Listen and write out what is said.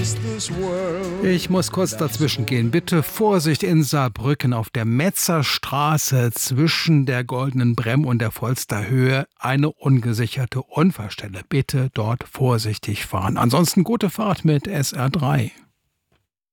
Ich muss kurz dazwischen gehen. Bitte Vorsicht in Saarbrücken auf der Metzerstraße zwischen der Goldenen Bremm und der Volsterhöhe. Eine ungesicherte Unfallstelle. Bitte dort vorsichtig fahren. Ansonsten gute Fahrt mit SR3.